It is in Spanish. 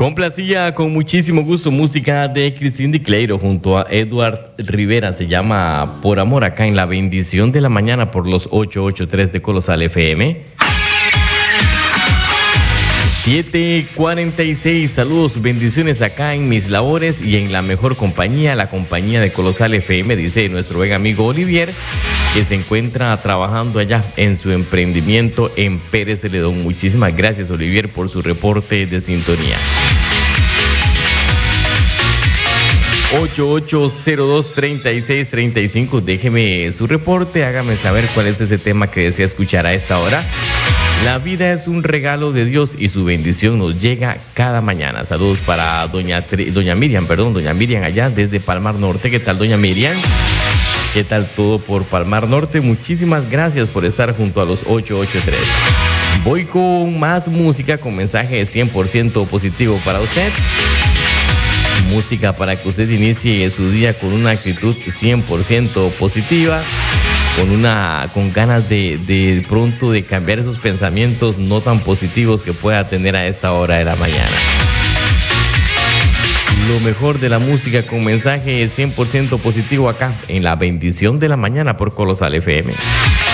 Complacía con muchísimo gusto música de Cristín Di Cleiro junto a Edward Rivera. Se llama Por Amor, acá en La Bendición de la Mañana por los 883 de Colosal FM. 7:46, saludos, bendiciones acá en mis labores y en la mejor compañía, la compañía de Colosal FM, dice nuestro buen amigo Olivier, que se encuentra trabajando allá en su emprendimiento en Pérez Celedón. Muchísimas gracias, Olivier, por su reporte de sintonía. 8802-3635, déjeme su reporte, hágame saber cuál es ese tema que desea escuchar a esta hora. La vida es un regalo de Dios y su bendición nos llega cada mañana. Saludos para doña Miriam allá desde Palmar Norte. ¿Qué tal, doña Miriam? ¿Qué tal todo por Palmar Norte? Muchísimas gracias por estar junto a los 883. Voy con más música, con mensaje 100% positivo para usted. Música para que usted inicie su día con una actitud 100% positiva. Con ganas de pronto de cambiar esos pensamientos no tan positivos que pueda tener a esta hora de la mañana. Lo mejor de la música con mensaje 100% positivo acá en La Bendición de la Mañana por Colosal FM.